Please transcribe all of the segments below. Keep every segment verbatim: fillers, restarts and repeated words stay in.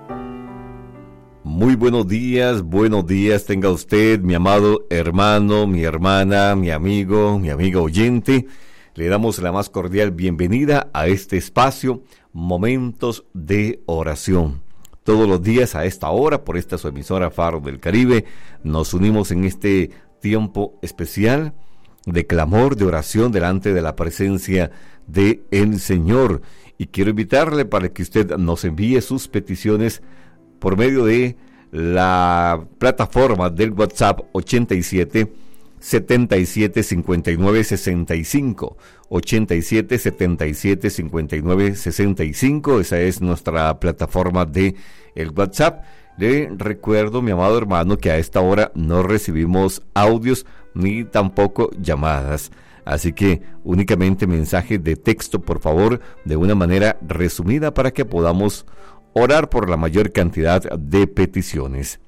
Muy buenos días, buenos días tenga usted, mi amado hermano, mi hermana, mi amigo, mi amiga oyente. Le damos la más cordial bienvenida a este espacio, Momentos de Oración. Todos los días a esta hora, por esta su emisora Faro del Caribe, nos unimos en este tiempo especial de clamor, de oración delante de la presencia del Señor. Y quiero invitarle para que usted nos envíe sus peticiones por medio de la plataforma del WhatsApp ochenta y siete, setenta y siete, cincuenta y nueve, sesenta y cinco, ochenta y siete, setenta y siete, cincuenta y nueve, sesenta y cinco. Esa es nuestra plataforma de el WhatsApp. Le recuerdo, mi amado hermano, que a esta hora no recibimos audios ni tampoco llamadas. Así que únicamente mensajes de texto, por favor, de una manera resumida para que podamos orar por la mayor cantidad de peticiones.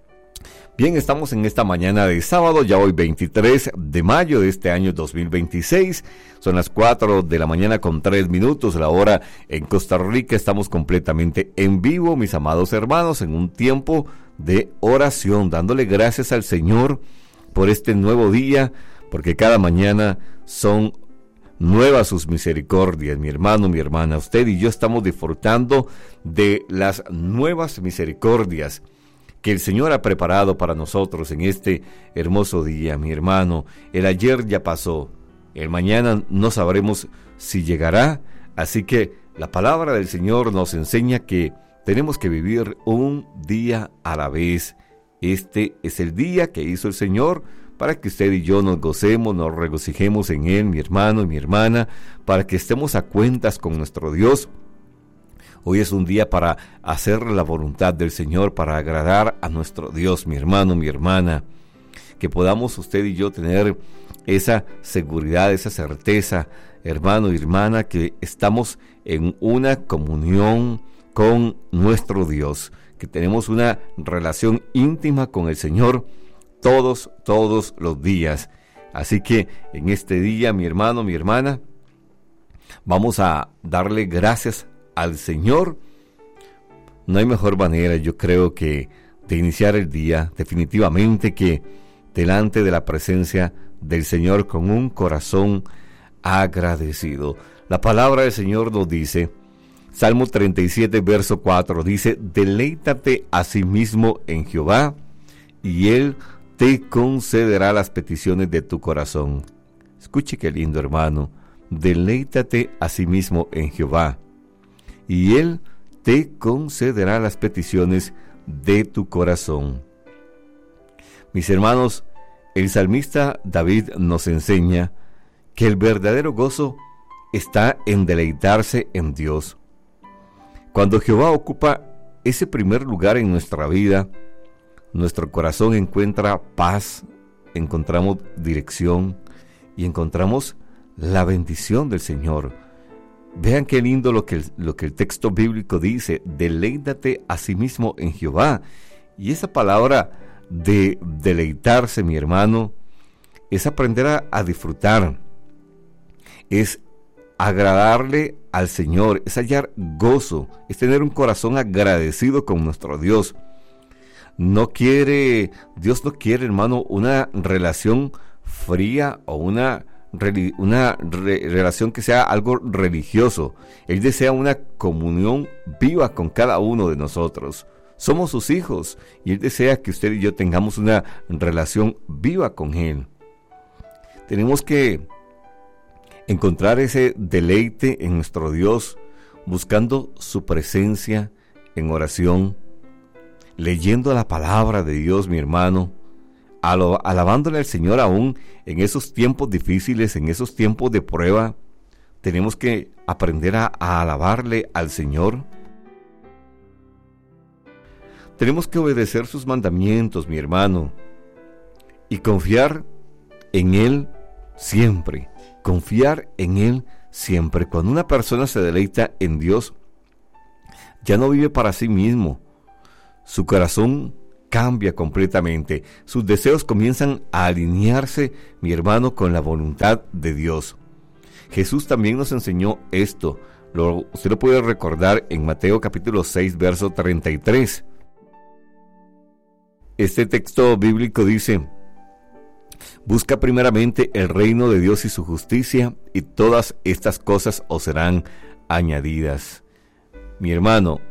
Bien, estamos en esta mañana de sábado, ya hoy veintitrés de mayo de este año dos mil veintiséis. Son las cuatro de la mañana con tres minutos, la hora en Costa Rica. Estamos completamente en vivo, mis amados hermanos, en un tiempo de oración, dándole gracias al Señor por este nuevo día, porque cada mañana son nuevas sus misericordias, mi hermano, mi hermana. Usted y yo estamos disfrutando de las nuevas misericordias que el Señor ha preparado para nosotros en este hermoso día, mi hermano. El ayer ya pasó, el mañana no sabremos si llegará, así que la palabra del Señor nos enseña que tenemos que vivir un día a la vez. Este es el día que hizo el Señor para que usted y yo nos gocemos, nos regocijemos en Él, mi hermano y mi hermana, para que estemos a cuentas con nuestro Dios. Hoy es un día para hacer la voluntad del Señor, para agradar a nuestro Dios, mi hermano, mi hermana. Que podamos usted y yo tener esa seguridad, esa certeza, hermano y hermana, que estamos en una comunión con nuestro Dios, que tenemos una relación íntima con el Señor todos, todos los días. Así que en este día, mi hermano, mi hermana, vamos a darle gracias al Señor. No hay mejor manera, yo creo, que de iniciar el día, definitivamente, que delante de la presencia del Señor con un corazón agradecido. La palabra del Señor nos dice, Salmo treinta y siete, verso cuatro, dice, deleítate a sí mismo en Jehová, y Él te concederá las peticiones de tu corazón. Escuche qué lindo, hermano. Deleítate a sí mismo en Jehová, y Él te concederá las peticiones de tu corazón. Mis hermanos, el salmista David nos enseña que el verdadero gozo está en deleitarse en Dios. Cuando Jehová ocupa ese primer lugar en nuestra vida, nuestro corazón encuentra paz, encontramos dirección y encontramos la bendición del Señor. Vean qué lindo lo que, el, lo que el texto bíblico dice, deleítate a sí mismo en Jehová. Y esa palabra de deleitarse, mi hermano, es aprender a, a disfrutar, es agradarle al Señor, es hallar gozo, es tener un corazón agradecido con nuestro Dios. No quiere, Dios no quiere, hermano, una relación fría o una, una re, relación que sea algo religioso. Él desea una comunión viva con cada uno de nosotros. Somos sus hijos y Él desea que usted y yo tengamos una relación viva con Él. Tenemos que encontrar ese deleite en nuestro Dios, buscando su presencia en oración, leyendo la palabra de Dios, mi hermano, alabándole al Señor aún en esos tiempos difíciles, en esos tiempos de prueba. Tenemos que aprender a, a alabarle al Señor. Tenemos que obedecer sus mandamientos, mi hermano, y confiar en Él siempre, confiar en Él siempre. Cuando una persona se deleita en Dios, ya no vive para sí mismo. Su corazón cambia completamente. Sus deseos comienzan a alinearse, mi hermano, con la voluntad de Dios. Jesús también nos enseñó esto. Lo, usted lo puede recordar en Mateo capítulo seis, verso treinta y tres. Este texto bíblico dice: busca primeramente el reino de Dios y su justicia, y todas estas cosas os serán añadidas. Mi hermano,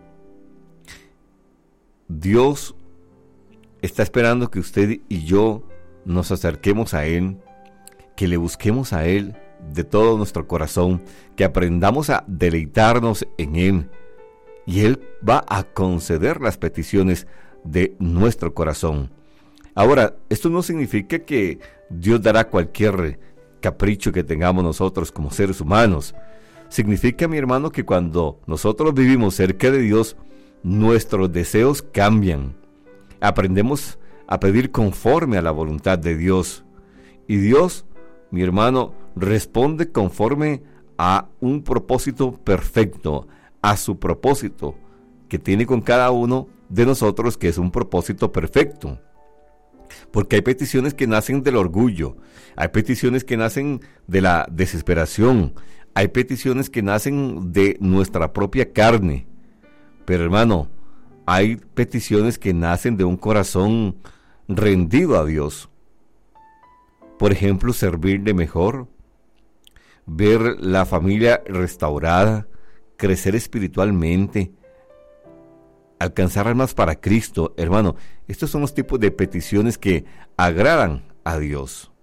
Dios está esperando que usted y yo nos acerquemos a Él, que le busquemos a Él de todo nuestro corazón, que aprendamos a deleitarnos en Él, y Él va a conceder las peticiones de nuestro corazón. Ahora, esto no significa que Dios dará cualquier capricho que tengamos nosotros como seres humanos. Significa, mi hermano, que cuando nosotros vivimos cerca de Dios, nuestros deseos cambian. Aprendemos a pedir conforme a la voluntad de Dios. Y Dios, mi hermano, responde conforme a un propósito perfecto, a su propósito que tiene con cada uno de nosotros, que es un propósito perfecto. Porque hay peticiones que nacen del orgullo, hay peticiones que nacen de la desesperación, hay peticiones que nacen de nuestra propia carne. Pero hermano, hay peticiones que nacen de un corazón rendido a Dios. Por ejemplo, servirle mejor, ver la familia restaurada, crecer espiritualmente, alcanzar almas para Cristo. Hermano, estos son los tipos de peticiones que agradan a Dios.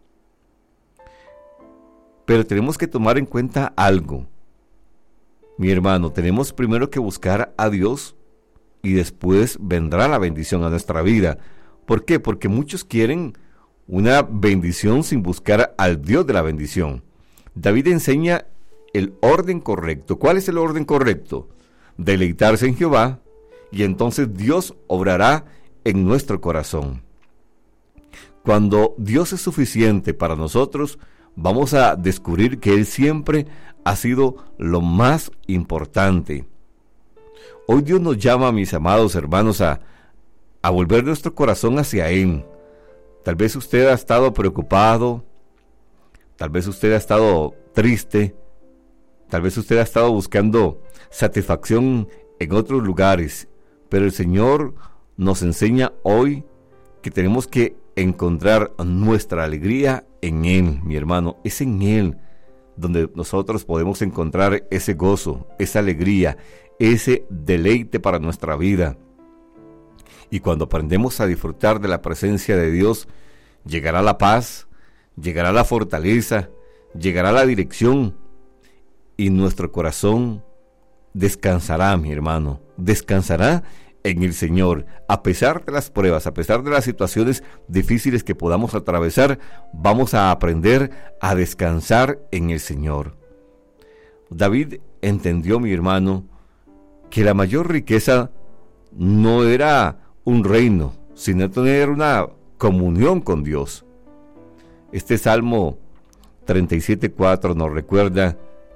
Pero tenemos que tomar en cuenta algo. Mi hermano, tenemos primero que buscar a Dios y después vendrá la bendición a nuestra vida. ¿Por qué? Porque muchos quieren una bendición sin buscar al Dios de la bendición. David enseña el orden correcto. ¿Cuál es el orden correcto? Deleitarse en Jehová, y entonces Dios obrará en nuestro corazón. Cuando Dios es suficiente para nosotros, vamos a descubrir que Él siempre ha sido lo más importante. Hoy Dios nos llama, mis amados hermanos, a, a volver nuestro corazón hacia Él. Tal vez usted ha estado preocupado, tal vez usted ha estado triste, tal vez usted ha estado buscando satisfacción en otros lugares, pero el Señor nos enseña hoy que tenemos que encontrar nuestra alegría en Él, mi hermano. Es en Él donde nosotros podemos encontrar ese gozo, esa alegría, ese deleite para nuestra vida. Y cuando aprendemos a disfrutar de la presencia de Dios, llegará la paz, llegará la fortaleza, llegará la dirección, y nuestro corazón descansará, mi hermano, descansará en el Señor. A pesar de las pruebas, a pesar de las situaciones difíciles que podamos atravesar, vamos a aprender a descansar en el Señor. David entendió, mi hermano, que la mayor riqueza no era un reino, sino tener una comunión con Dios. Este Salmo treinta y siete, cuatro nos recuerda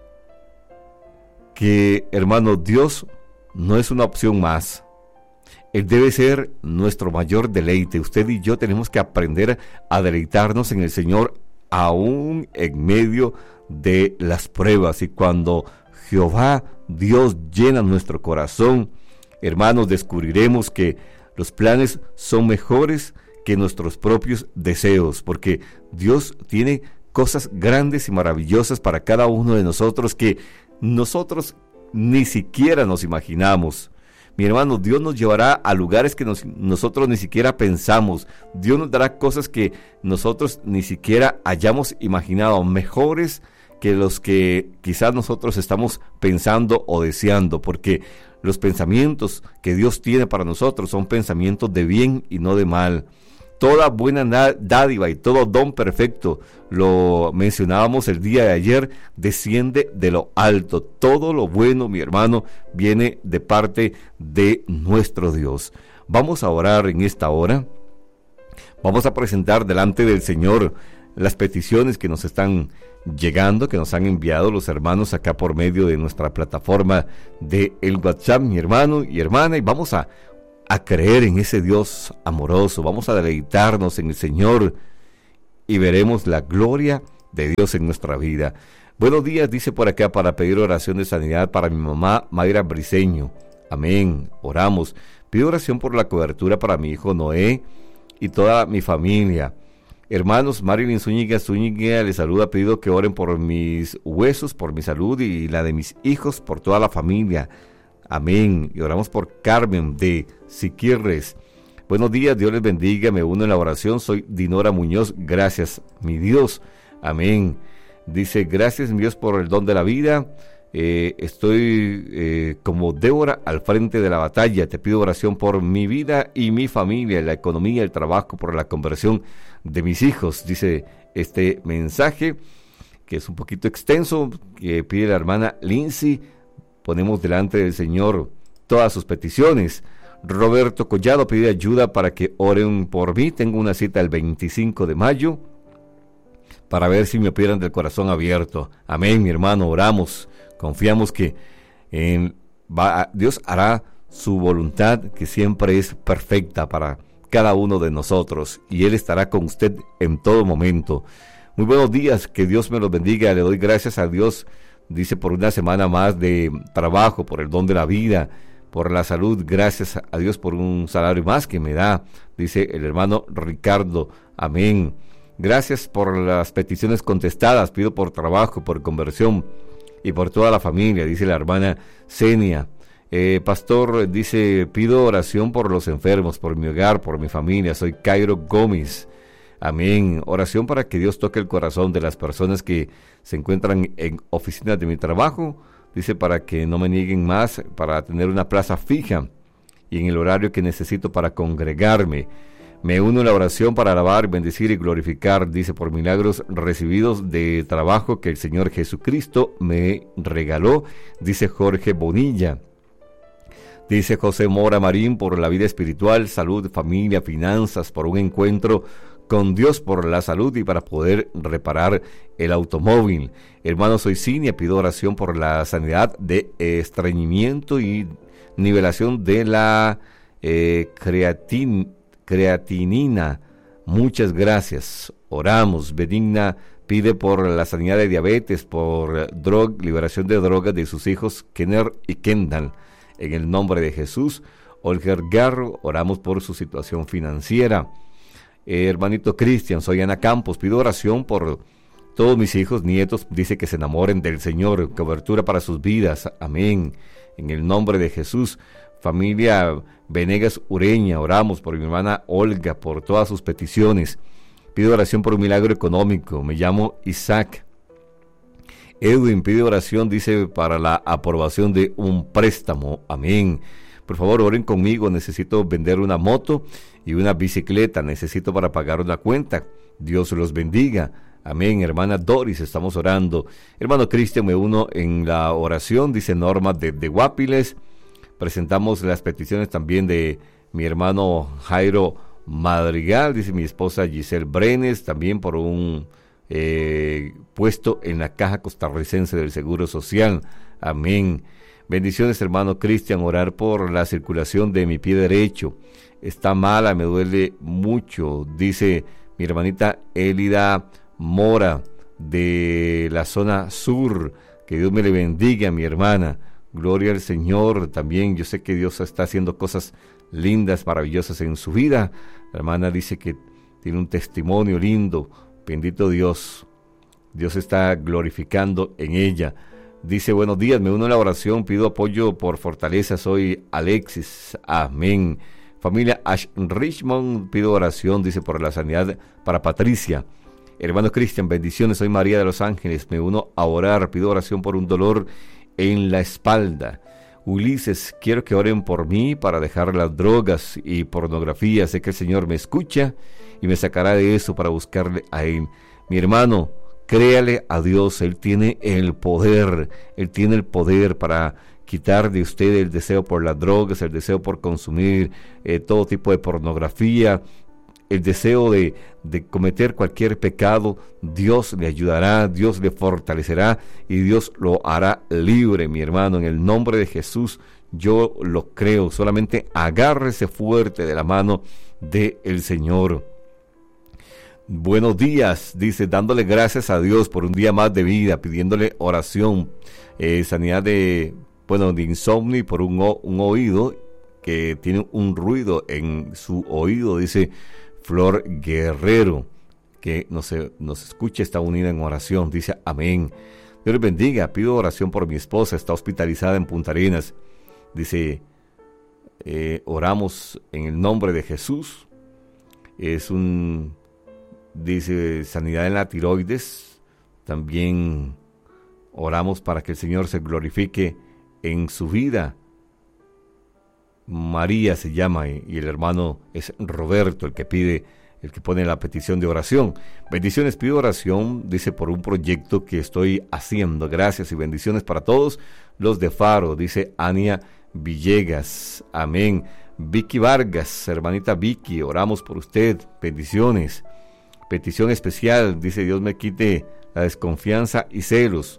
que, hermano, Dios no es una opción más. Él debe ser nuestro mayor deleite. Usted y yo tenemos que aprender a deleitarnos en el Señor aún en medio de las pruebas. Y cuando Jehová Dios llena nuestro corazón, hermanos, descubriremos que los planes son mejores que nuestros propios deseos, porque Dios tiene cosas grandes y maravillosas para cada uno de nosotros que nosotros ni siquiera nos imaginamos. Mi hermano, Dios nos llevará a lugares que nos, nosotros ni siquiera pensamos. Dios nos dará cosas que nosotros ni siquiera hayamos imaginado, mejores que los que quizás nosotros estamos pensando o deseando, porque los pensamientos que Dios tiene para nosotros son pensamientos de bien y no de mal. Toda buena dádiva y todo don perfecto, lo mencionábamos el día de ayer, desciende de lo alto. Todo lo bueno, mi hermano, viene de parte de nuestro Dios. Vamos a orar en esta hora. Vamos a presentar delante del Señor las peticiones que nos están llegando, que nos han enviado los hermanos acá por medio de nuestra plataforma de el WhatsApp, mi hermano y hermana, y vamos a a creer en ese Dios amoroso. Vamos a deleitarnos en el Señor y veremos la gloria de Dios en nuestra vida. Buenos días, dice por acá, para pedir oración de sanidad para mi mamá Mayra Briceño. Amén, oramos. Pido oración por la cobertura para mi hijo Noé y toda mi familia. Hermanos, Marilyn Zúñiga Zúñiga les saluda, pido que oren por mis huesos, por mi salud y la de mis hijos, por toda la familia. Amén. Y oramos por Carmen de Siquirres. Buenos días, Dios les bendiga, me uno en la oración, soy Dinora Muñoz, gracias, mi Dios. Amén. Dice, gracias, mi Dios, por el don de la vida. Eh, estoy eh, como Débora al frente de la batalla. Te pido oración por mi vida y mi familia, la economía, el trabajo, por la conversión de mis hijos. Dice este mensaje, que es un poquito extenso, que pide la hermana Lindsay. Ponemos delante del Señor todas sus peticiones. Roberto Collado pide ayuda para que oren por mí. Tengo una cita el veinticinco de mayo para ver si me operan del corazón abierto. Amén, mi hermano, oramos. Confiamos que en, va, Dios hará su voluntad, que siempre es perfecta para cada uno de nosotros, y Él estará con usted en todo momento. Muy buenos días, que Dios me los bendiga. Le doy gracias a Dios, dice, por una semana más de trabajo, por el don de la vida, por la salud. Gracias a Dios por un salario más que me da, dice el hermano Ricardo. Amén. Gracias por las peticiones contestadas. Pido por trabajo, por conversión y por toda la familia, dice la hermana Zenia. Eh, pastor, dice, pido oración por los enfermos, por mi hogar, por mi familia. Soy Cairo Gómez. Amén. Oración para que Dios toque el corazón de las personas que se encuentran en oficinas de mi trabajo. Dice, para que no me nieguen más, para tener una plaza fija y en el horario que necesito para congregarme. Me uno en la oración para alabar, bendecir y glorificar, dice, por milagros recibidos de trabajo que el Señor Jesucristo me regaló, dice Jorge Bonilla. Dice José Mora Marín, por la vida espiritual, salud, familia, finanzas, por un encuentro con Dios, por la salud y para poder reparar el automóvil. Hermano, soy Cinia, pido oración por la sanidad de estreñimiento y nivelación de la eh, creatina. creatinina. Muchas gracias. Oramos. Benigna pide por la sanidad de diabetes, por drog, liberación de drogas de sus hijos Kenner y Kendall. En el nombre de Jesús. Olger Garro, oramos por su situación financiera. Eh, hermanito Cristian, soy Ana Campos, pido oración por todos mis hijos, nietos, dice que se enamoren del Señor, cobertura para sus vidas. Amén. En el nombre de Jesús. Familia Venegas Ureña, oramos por mi hermana Olga, por todas sus peticiones. Pido oración por un milagro económico. Me llamo Isaac. Edwin pide oración, dice, para la aprobación de un préstamo. Amén. Por favor, oren conmigo. Necesito vender una moto y una bicicleta. Necesito para pagar una cuenta. Dios los bendiga. Amén. Hermana Doris, estamos orando. Hermano Cristian, me uno en la oración, dice Norma de, de Guapiles. Presentamos las peticiones también de mi hermano Jairo Madrigal, dice mi esposa Giselle Brenes, también por un eh, puesto en la Caja Costarricense del Seguro Social. Amén. Bendiciones, hermano Cristian, orar por la circulación de mi pie derecho. Está mala, me duele mucho, dice mi hermanita Elida Mora de la zona sur. Que Dios me le bendiga, mi hermana. Gloria al Señor. También yo sé que Dios está haciendo cosas lindas, maravillosas en su vida. La hermana dice que tiene un testimonio lindo. Bendito Dios. Dios está glorificando en ella. Dice, buenos días, me uno a la oración, pido apoyo por fortaleza, soy Alexis. Amén. Familia Ash Richmond, pido oración, dice, por la sanidad para Patricia. Hermano Cristian, bendiciones, soy María de los Ángeles, me uno a orar, pido oración por un dolor en la espalda. Ulises, quiero que oren por mí para dejar las drogas y pornografía. Sé que el Señor me escucha y me sacará de eso para buscarle a Él. Mi hermano, créale a Dios, Él tiene el poder, Él tiene el poder para quitar de usted el deseo por las drogas, el deseo por consumir eh, todo tipo de pornografía, el deseo de, de cometer cualquier pecado. Dios le ayudará, Dios le fortalecerá y Dios lo hará libre, mi hermano. En el nombre de Jesús, yo lo creo. Solamente agárrese fuerte de la mano del Señor. Buenos días, dice, dándole gracias a Dios por un día más de vida, pidiéndole oración, eh, sanidad de, bueno, de insomnio por un, o, un oído que tiene un ruido en su oído, dice Flor Guerrero, que nos, nos escucha, está unida en oración, dice amén. Dios les bendiga, pido oración por mi esposa, está hospitalizada en Punta Arenas, dice, eh, oramos en el nombre de Jesús, es un... Dice sanidad en la tiroides. También oramos para que el Señor se glorifique en su vida. María se llama y el hermano es Roberto el que pide, el que pone la petición de oración. Bendiciones, pido oración, dice, por un proyecto que estoy haciendo. Gracias y bendiciones para todos los de Faro, dice Ania Villegas. Amén. Vicky Vargas, hermanita Vicky, oramos por usted. Bendiciones. Petición especial, dice, Dios me quite la desconfianza y celos.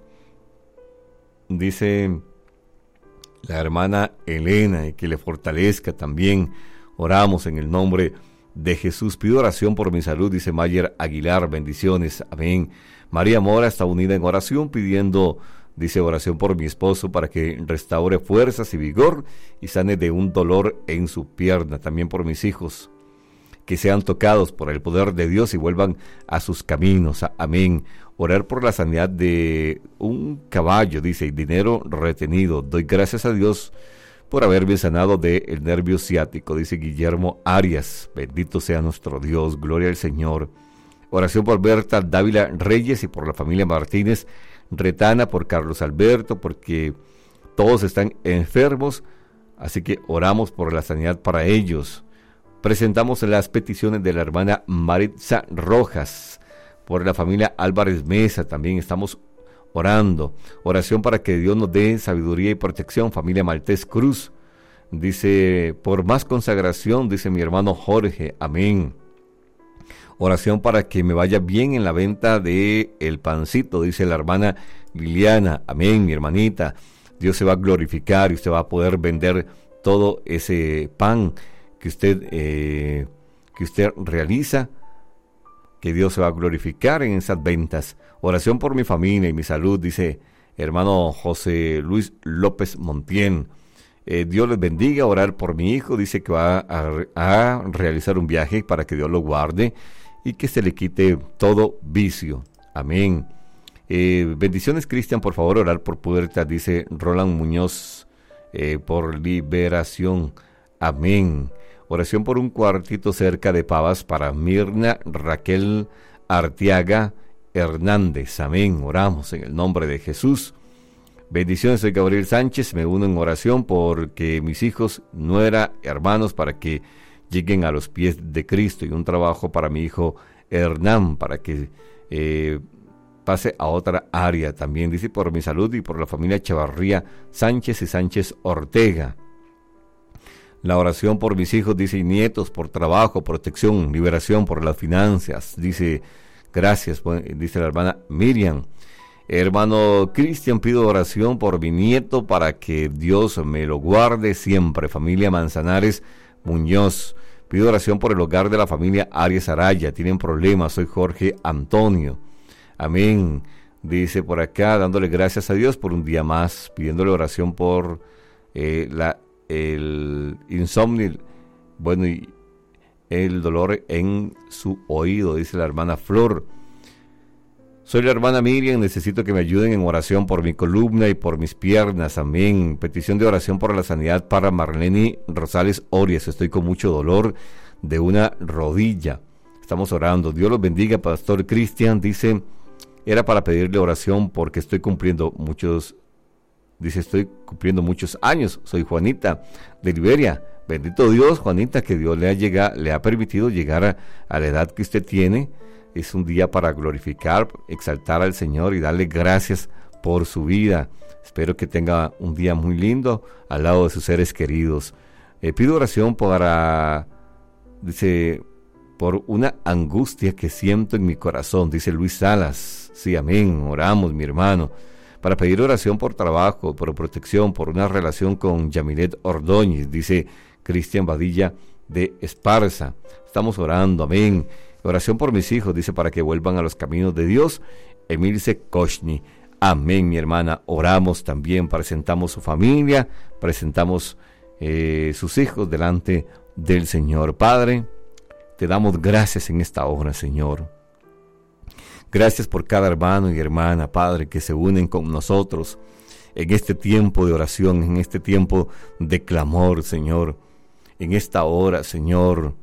Dice la hermana Elena, y que le fortalezca también. Oramos en el nombre de Jesús. Pido oración por mi salud, dice Mayer Aguilar. Bendiciones, amén. María Mora está unida en oración, pidiendo, dice, oración por mi esposo para que restaure fuerzas y vigor y sane de un dolor en su pierna. También por mis hijos, que sean tocados por el poder de Dios y vuelvan a sus caminos. Amén. Orar por la sanidad de un caballo, dice, y dinero retenido. Doy gracias a Dios por haberme sanado del nervio ciático, dice Guillermo Arias. Bendito sea nuestro Dios, gloria al Señor. Oración por Berta Dávila Reyes y por la familia Martínez Retana, por Carlos Alberto, porque todos están enfermos, así que oramos por la sanidad para ellos. Presentamos las peticiones de la hermana Maritza Rojas, por la familia Álvarez Mesa, también estamos orando. Oración para que Dios nos dé sabiduría y protección, familia Maltés Cruz. Dice, por más consagración, dice mi hermano Jorge, amén. Oración para que me vaya bien en la venta de el pancito, dice la hermana Liliana, amén, mi hermanita. Dios se va a glorificar y usted va a poder vender todo ese pan que usted eh, que usted realiza, que Dios se va a glorificar en esas ventas. Oración por mi familia y mi salud, dice hermano José Luis López Montién. Eh, Dios les bendiga. Orar por mi hijo, dice que va a, a realizar un viaje para que Dios lo guarde y que se le quite todo vicio. Amén. Eh, bendiciones, Cristian, por favor, orar por Puerta, dice Roland Muñoz, eh, por liberación. Amén. Oración por un cuartito cerca de Pavas para Mirna Raquel Arteaga Hernández. Amén. Oramos en el nombre de Jesús. Bendiciones, soy Gabriel Sánchez. Me uno en oración porque mis hijos, nuera, hermanos, para que lleguen a los pies de Cristo, y un trabajo para mi hijo Hernán, para que eh, pase a otra área también. Dice, por mi salud y por la familia Chavarría Sánchez y Sánchez Ortega. La oración por mis hijos, dice, y nietos, por trabajo, protección, liberación, por las finanzas. Dice, gracias, dice la hermana Miriam. Hermano Cristian, pido oración por mi nieto para que Dios me lo guarde siempre. Familia Manzanares Muñoz. Pido oración por el hogar de la familia Arias Araya. Tienen problemas. Soy Jorge Antonio. Amén. Dice por acá, dándole gracias a Dios por un día más, pidiéndole oración por eh, la el insomnio, bueno, y el dolor en su oído, dice la hermana Flor. Soy la hermana Miriam, necesito que me ayuden en oración por mi columna y por mis piernas, amén. Petición de oración por la sanidad para Marlene Rosales Orias. Estoy con mucho dolor de una rodilla. Estamos orando. Dios los bendiga, Pastor Cristian. Dice, era para pedirle oración porque estoy cumpliendo muchos Dice, estoy cumpliendo muchos años. Soy Juanita de Liberia. Bendito Dios, Juanita, que Dios le ha llegado, le ha permitido llegar a, a la edad que usted tiene. Es un día para glorificar, exaltar al Señor y darle gracias por su vida. Espero que tenga un día muy lindo al lado de sus seres queridos. Eh, pido oración para, dice, por una angustia que siento en mi corazón, dice Luis Salas. Sí, amén. Oramos, mi hermano. Para pedir oración por trabajo, por protección, por una relación con Yamilet Ordóñez, dice Cristian Badilla de Esparza. Estamos orando, amén. Oración por mis hijos, dice, para que vuelvan a los caminos de Dios. Emilce Koshny. Amén, mi hermana. Oramos también, presentamos su familia, presentamos eh, sus hijos delante del Señor. Padre, te damos gracias en esta hora, Señor. Gracias por cada hermano y hermana, Padre, que se unen con nosotros en este tiempo de oración, en este tiempo de clamor, Señor. En esta hora, Señor,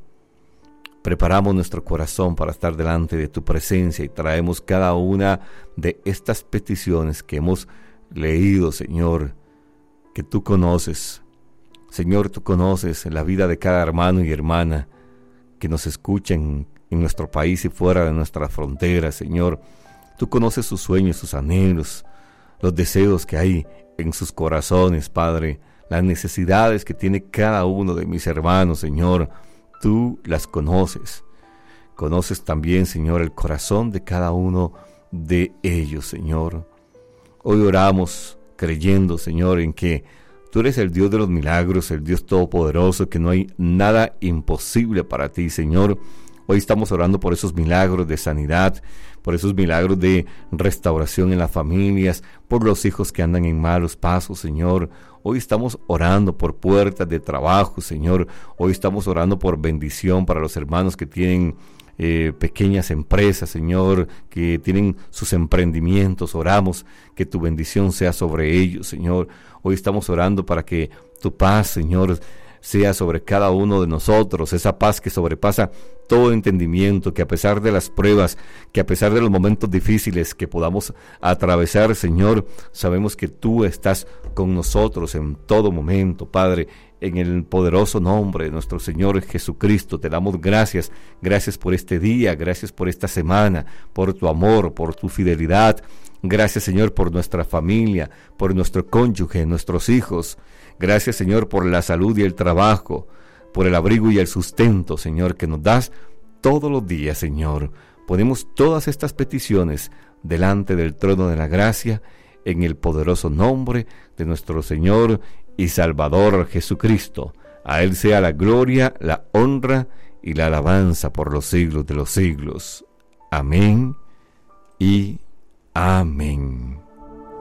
preparamos nuestro corazón para estar delante de tu presencia y traemos cada una de estas peticiones que hemos leído, Señor, que tú conoces. Señor, tú conoces la vida de cada hermano y hermana que nos escuchan en nuestro país y fuera de nuestras fronteras, Señor. Tú conoces sus sueños, sus anhelos, los deseos que hay en sus corazones, Padre, las necesidades que tiene cada uno de mis hermanos, Señor. Tú las conoces. Conoces también, Señor, el corazón de cada uno de ellos, Señor. Hoy oramos creyendo, Señor, en que tú eres el Dios de los milagros, el Dios todopoderoso, que no hay nada imposible para ti, Señor. Hoy estamos orando por esos milagros de sanidad, por esos milagros de restauración en las familias, por los hijos que andan en malos pasos, Señor. Hoy estamos orando por puertas de trabajo, Señor. Hoy estamos orando por bendición para los hermanos que tienen eh, pequeñas empresas, Señor, que tienen sus emprendimientos. Oramos que tu bendición sea sobre ellos, Señor. Hoy estamos orando para que tu paz, Señor, sea sobre cada uno de nosotros, esa paz que sobrepasa todo entendimiento, que a pesar de las pruebas, que a pesar de los momentos difíciles que podamos atravesar, Señor, sabemos que tú estás con nosotros en todo momento, Padre. En el poderoso nombre de nuestro Señor Jesucristo, te damos gracias, gracias por este día, gracias por esta semana, por tu amor, por tu fidelidad. Gracias, Señor, por nuestra familia, por nuestro cónyuge, nuestros hijos. Gracias, Señor, por la salud y el trabajo, por el abrigo y el sustento, Señor, que nos das todos los días, Señor. Ponemos todas estas peticiones delante del trono de la gracia, en el poderoso nombre de nuestro Señor y Salvador Jesucristo. A Él sea la gloria, la honra y la alabanza por los siglos de los siglos. Amén y amén.